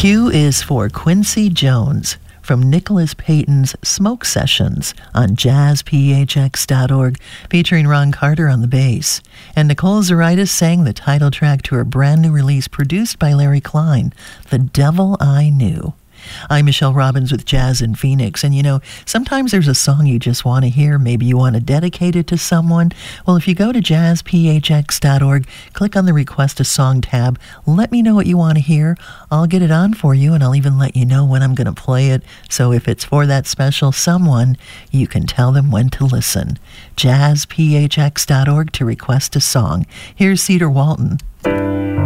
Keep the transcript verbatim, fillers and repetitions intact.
Q is for Quincy Jones from Nicholas Payton's Smoke Sessions on jazz p h x dot org, featuring Ron Carter on the bass. And Nicole Zaritis sang the title track to her brand new release produced by Larry Klein, The Devil I Knew. I'm Michelle Robbins with Jazz in Phoenix, and you know, sometimes there's a song you just want to hear. Maybe you want to dedicate it to someone. Well, if you go to jazz p h x dot org, click on the Request a Song tab, let me know what you want to hear. I'll get it on for you, and I'll even let you know when I'm going to play it. So if it's for that special someone, you can tell them when to listen. jazz p h x dot org to request a song. Here's Cedar Walton.